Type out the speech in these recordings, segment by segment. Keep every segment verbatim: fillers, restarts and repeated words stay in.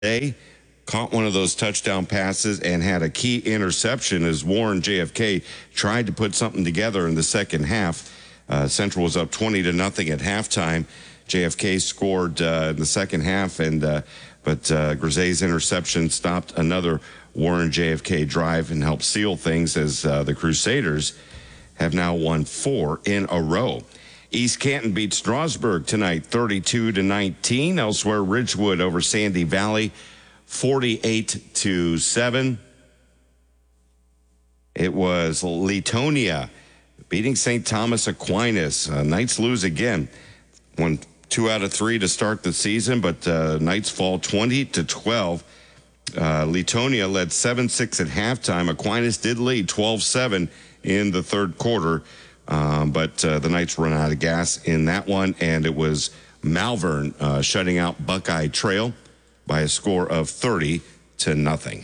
They caught one of those touchdown passes and had a key interception as Warren J F K tried to put something together in the second half. Uh, Central was up twenty to nothing at halftime. J F K scored uh, in the second half, and uh, but uh, Grizet's interception stopped another Warren J F K drive and helped seal things as uh, the Crusaders have now won four in a row. East Canton beat Strasburg tonight, thirty-two to nineteen. Elsewhere, Ridgewood over Sandy Valley, forty-eight to seven. It was Latonia beating Saint Thomas Aquinas. Uh, Knights lose again. Won two out of three to start the season, but uh, Knights fall twenty to twelve. Uh, Latonia led seven six at halftime. Aquinas did lead twelve seven in the third quarter. Um, but uh, the Knights run out of gas in that one, and it was Malvern uh, shutting out Buckeye Trail by a score of thirty to nothing.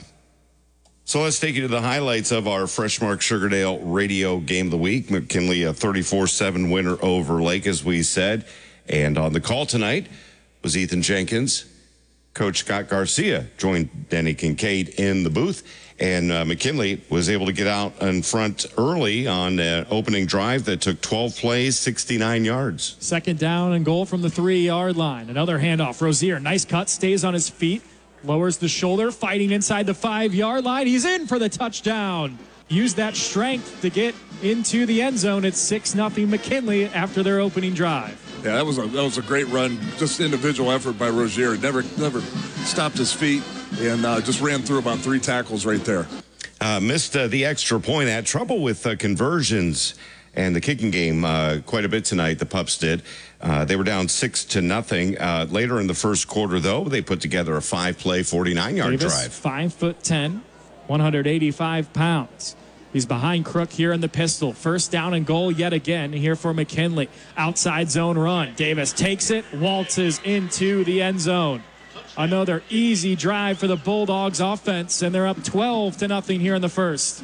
So let's take you to the highlights of our Freshmark Sugardale Radio Game of the Week. McKinley, a thirty-four seven winner over Lake, as we said. And on the call tonight was Ethan Jenkins. Coach Scott Garcia joined Denny Kincaid in the booth. And uh, McKinley was able to get out in front early on an opening drive that took twelve plays, sixty-nine yards. Second down and goal from the three-yard line. Another handoff. Rozier, nice cut, stays on his feet, lowers the shoulder, fighting inside the five-yard line. He's in for the touchdown. Used that strength to get into the end zone. It's six nothing McKinley after their opening drive. Yeah, that was a that was a great run. Just individual effort by Rozier. Never never stopped his feet and uh, just ran through about three tackles right there. Uh, missed uh, the extra point. Had trouble with uh, conversions and the kicking game uh, quite a bit tonight. The Pups did. Uh, they were down six to nothing. Uh, later in the first quarter, though, they put together a five-play, forty-nine-yard Davis, drive. Five foot ten, one hundred eighty-five pounds. He's behind Crook here in the pistol. First down and goal yet again here for McKinley. Outside zone run. Davis takes it, waltzes into the end zone. Another easy drive for the Bulldogs offense, and they're up twelve to nothing here in the first.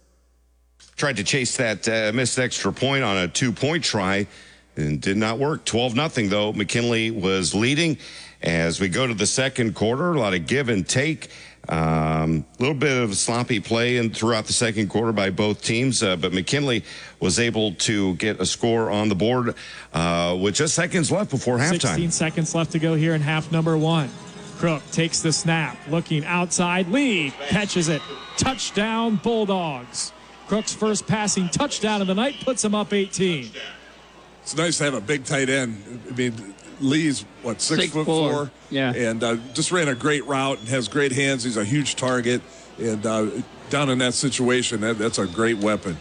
Tried to chase that uh, missed extra point on a two-point try and did not work. twelve nothing, though. McKinley was leading. As we go to the second quarter, a lot of give and take. A um, little bit of sloppy play in throughout the second quarter by both teams, uh, but McKinley was able to get a score on the board uh, with just seconds left before halftime. sixteen seconds left to go here in half number one. Crook takes the snap, looking outside. Lee catches it. Touchdown, Bulldogs. Crook's first passing touchdown of the night puts him up eighteen. It's nice to have a big tight end. I mean, Lee's, what, six, six foot four. four? Yeah. And uh, just ran a great route and has great hands. He's a huge target. And uh, down in that situation, that, that's a great weapon.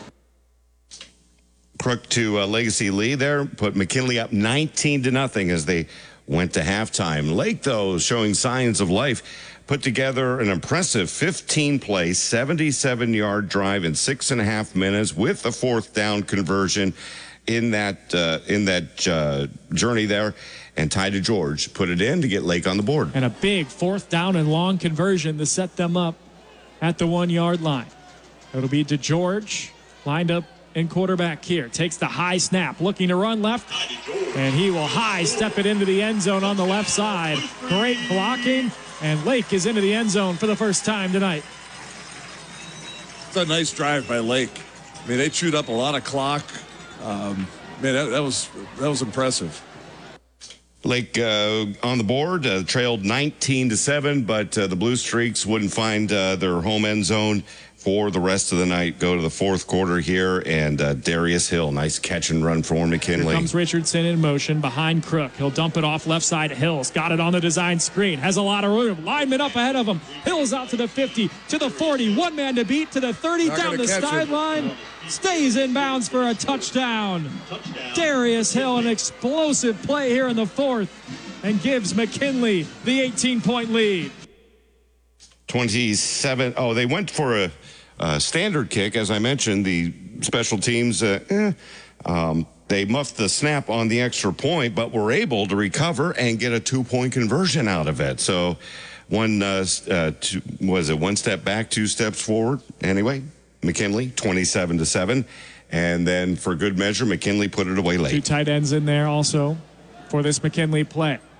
Crook to uh, Legacy Lee there, put McKinley up nineteen to nothing as they went to halftime. Lake, though, showing signs of life, put together an impressive fifteen-play, seventy-seven-yard drive in six and a half minutes with the fourth down conversion in that uh, in that uh, journey there. And Ty DeGeorge put it in to get Lake on the board. And a big fourth down and long conversion to set them up at the one-yard line. It'll be DeGeorge lined up in quarterback here. Takes the high snap, looking to run left, and he will high step it into the end zone on the left side. Great blocking, and Lake is into the end zone for the first time tonight. It's a nice drive by Lake. I mean, they chewed up a lot of clock. Um, man, that, that was that was impressive. Lake uh, on the board, uh, trailed nineteen to seven, but uh, the Blue Streaks wouldn't find uh, their home end zone for the rest of the night. Go to the fourth quarter here, and uh, Darius Hill, nice catch and run for McKinley. Here comes Richardson in motion behind Crook. He'll dump it off left side. Hills got it on the design screen. Has a lot of room. Lineman up ahead of him. Hills out to the fifty, to the forty. One man to beat to the thirty. Not down the sideline. Stays in bounds for a touchdown. touchdown. Darius Hill, an explosive play here in the fourth, and gives McKinley the eighteen-point lead. twenty-seven. Oh, they went for a, a standard kick. As I mentioned, the special teams, uh, eh, um, they muffed the snap on the extra point, but were able to recover and get a two-point conversion out of it. So one, uh, uh, two, was it one step back, two steps forward? Anyway, McKinley, twenty-seven to seven. And then for good measure, McKinley put it away late. Two tight ends in there also for this McKinley play.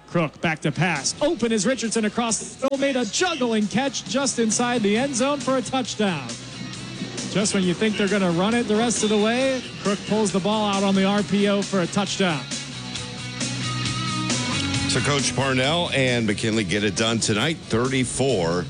Crook back to pass. Open is Richardson across the middle. Made a juggling catch just inside the end zone for a touchdown. Just when you think they're going to run it the rest of the way, Crook pulls the ball out on the R P O for a touchdown. So Coach Parnell and McKinley get it done tonight, thirty-four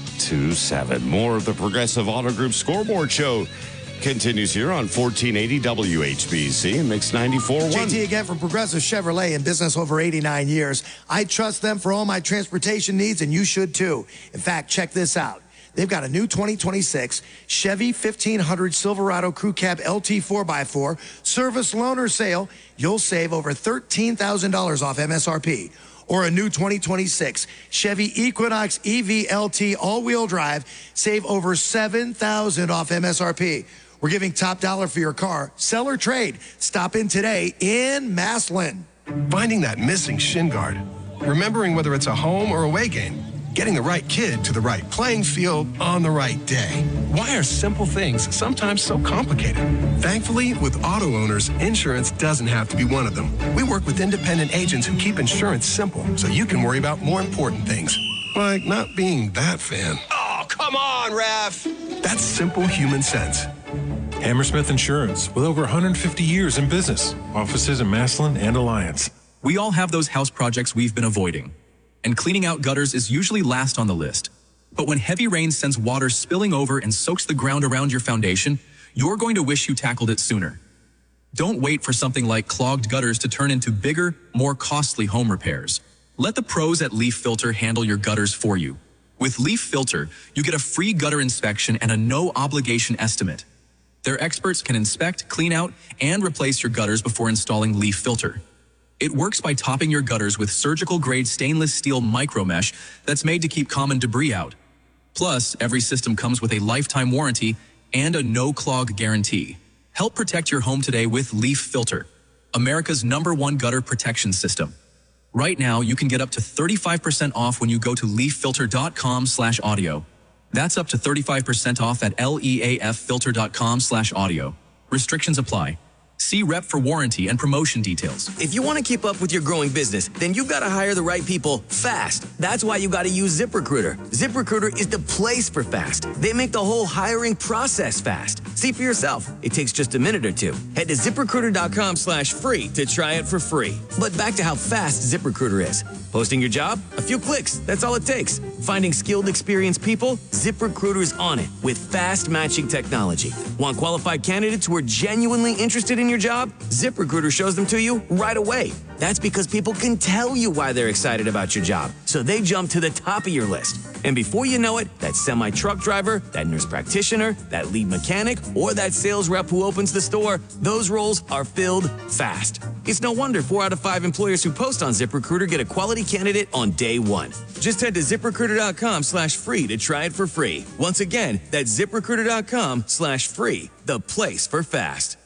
to seven. More of the Progressive Auto Group Scoreboard Show continues here on fourteen eighty W H B C and Mix ninety-four point one. J T again from Progressive Chevrolet, in business over eighty-nine years. I trust them for all my transportation needs, and you should too. In fact, check this out. They've got a new twenty twenty-six Chevy fifteen hundred Silverado Crew Cab L T four by four service loaner sale. You'll save over thirteen thousand dollars off M S R P. Or a new twenty twenty-six Chevy Equinox E V L T all-wheel drive. Save over seven thousand dollars off M S R P. We're giving top dollar for your car. Sell or trade. Stop in today in Massillon. Finding that missing shin guard. Remembering whether it's a home or away game. Getting the right kid to the right playing field on the right day. Why are simple things sometimes so complicated? Thankfully, with auto owners, insurance doesn't have to be one of them. We work with independent agents who keep insurance simple so you can worry about more important things. Like not being that fan. Oh, come on, ref. That's simple human sense. Hammersmith Insurance, with over one hundred fifty years in business. Offices in Massillon and Alliance. We all have those house projects we've been avoiding. And cleaning out gutters is usually last on the list. But when heavy rain sends water spilling over and soaks the ground around your foundation, you're going to wish you tackled it sooner. Don't wait for something like clogged gutters to turn into bigger, more costly home repairs. Let the pros at Leaf Filter handle your gutters for you. With Leaf Filter, you get a free gutter inspection and a no-obligation estimate. Their experts can inspect, clean out, and replace your gutters before installing Leaf Filter. It works by topping your gutters with surgical-grade stainless steel micro mesh that's made to keep common debris out. Plus, every system comes with a lifetime warranty and a no-clog guarantee. Help protect your home today with Leaf Filter, America's number one gutter protection system. Right now, you can get up to thirty-five percent off when you go to leaf filter dot com slash audio. That's up to thirty-five percent off at leaf filter dot com slash audio. Restrictions apply. See rep for warranty and promotion details. If you want to keep up with your growing business, then you've got to hire the right people fast. That's why you got to use ZipRecruiter. ZipRecruiter is the place for fast. They make the whole hiring process fast. See for yourself. It takes just a minute or two. Head to ZipRecruiter dot com slash free to try it for free. But back to how fast ZipRecruiter is. Posting your job? A few clicks. That's all it takes. Finding skilled, experienced people? ZipRecruiter's on it with fast matching technology. Want qualified candidates who are genuinely interested in your job? ZipRecruiter shows them to you right away. That's because people can tell you why they're excited about your job, so they jump to the top of your list. And before you know it, that semi-truck driver, that nurse practitioner, that lead mechanic, or that sales rep who opens the store, those roles are filled fast. It's no wonder four out of five employers who post on ZipRecruiter get a quality candidate on day one. Just head to ZipRecruiter dot com slash free to try it for free. Once again, that's ZipRecruiter dot com slash free, the place for fast.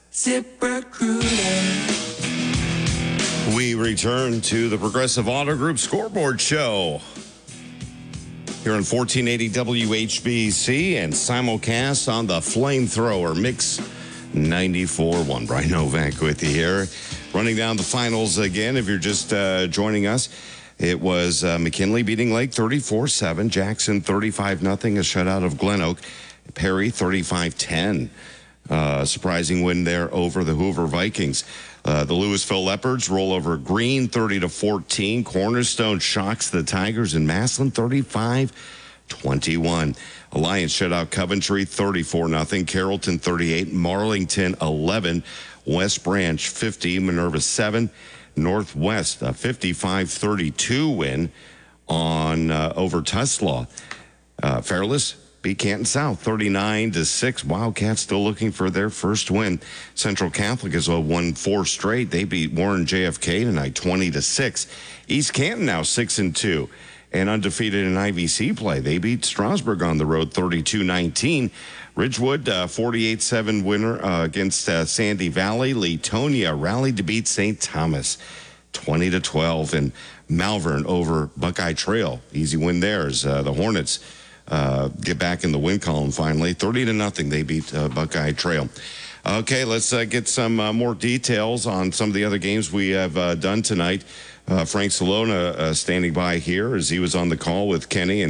ZipRecruiter. We return to the Progressive Auto Group Scoreboard Show here on fourteen eighty W H B C and simulcast on the Flamethrower Mix ninety-four point one. Brian Novak with you here. Running down the finals again, if you're just uh, joining us, it was uh, McKinley beating Lake thirty-four seven, Jackson thirty-five nothing, a shutout of Glen Oak, Perry thirty-five ten. Uh, surprising win there over the Hoover Vikings. Uh, the Louisville Leopards roll over Green thirty to fourteen. Cornerstone shocks the Tigers in Massillon thirty-five twenty-one. Alliance shut out Coventry thirty-four nothing. Carrollton thirty-eight. Marlington eleven. West Branch fifty. Minerva seven. Northwest a fifty-five thirty-two win on uh, over Tuslaw. Uh, Fairless beat Canton South thirty-nine to six. Wildcats still looking for their first win. Central Catholic has won four straight. They beat Warren J F K tonight twenty to six. East Canton now six and two and undefeated in I V C play. They beat Strasburg on the road thirty-two nineteen. Ridgewood uh, forty-eight seven winner uh, against uh, Sandy Valley. Leetonia rallied to beat Saint Thomas twenty to twelve. And Malvern over Buckeye Trail. Easy win there as uh, the Hornets Uh, get back in the win column finally. thirty to nothing, they beat uh, Buckeye Trail. Okay, let's uh, get some uh, more details on some of the other games we have uh, done tonight. Uh, Frank Salona uh, standing by here as he was on the call with Kenny and